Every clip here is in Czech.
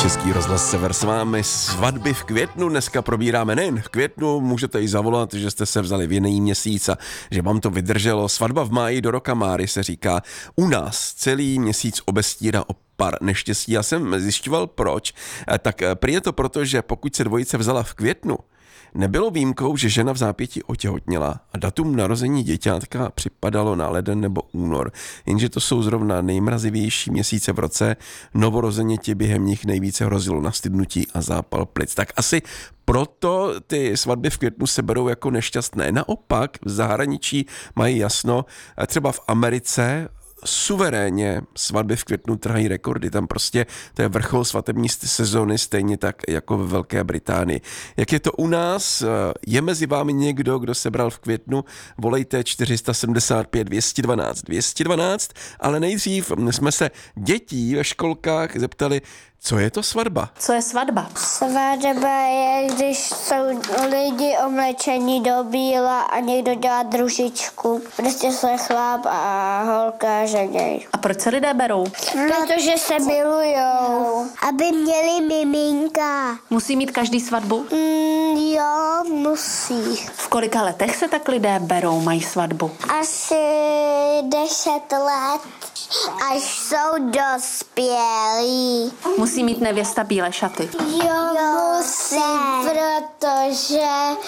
Český rozhlas Sever s vámi, svatby v květnu dneska probíráme, nejen v květnu, můžete i zavolat, že jste se vzali v jiný měsíc a že vám to vydrželo. Svatba v máji do roka Máry se říká. U nás celý měsíc obestírá o pár neštěstí. Já jsem zjišťoval proč, tak prý je to proto, že pokud se dvojice vzala v květnu, nebylo výjimkou, že žena v zápětí otěhotněla a datum narození děťátka připadalo na leden nebo únor. Jenže to jsou zrovna nejmrazivější měsíce v roce, novorozeně ti během nich nejvíce hrozilo nastydnutí a zápal plic. Tak asi proto ty svatby v květnu se berou jako nešťastné. Naopak v zahraničí mají jasno, třeba v Americe suverénně svatby v květnu trhají rekordy. Tam prostě to je vrchol svatební sezóny, stejně tak jako ve Velké Británii. Jak je to u nás? Je mezi vámi někdo, kdo se bral v květnu? Volejte 475 212 212, ale nejdřív jsme se dětí ve školkách zeptali, co je to svatba? Co je svatba? Svatba je, když jsou lidi omlečení do bíla a někdo dělá družičku. Prostě se chlap a holka ženěj. A proč se lidé berou? Protože se milujou. Aby měli miminka. Musí mít každý svatbu? Jo, musí. V kolika letech se tak lidé berou, mají svatbu? Asi 10 let, až jsou dospělí. Musí mít nevěsta bílé šaty. Jo, musí, protože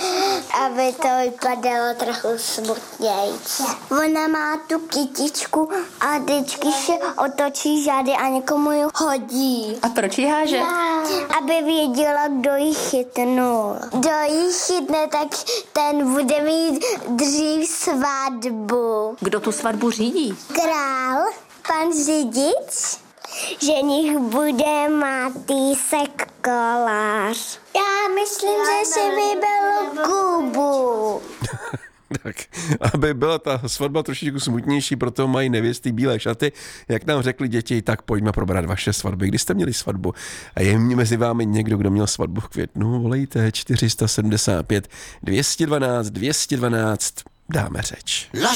aby to vypadalo trochu smutnějc. Ona má tu kytičku a vždycky se otočí žády a někomu ji hodí. A proč ji háže? Aby věděla, kdo ji chytnul. Kdo ji chytne, tak ten bude mít dřív svatbu. Kdo tu svatbu řídí? Král, pan řidič, ženich bude Matýsek Kolář. Já myslím, že si vybral Kubu. Tak, aby byla ta svatba trošičku smutnější, proto mají nevěsty bílé šaty. Jak nám řekli děti, tak pojďme probrat vaše svatby. Kdy jste měli svatbu? A je mezi vámi někdo, kdo měl svatbu v květnu? Volejte 475 212 212, dáme řeč.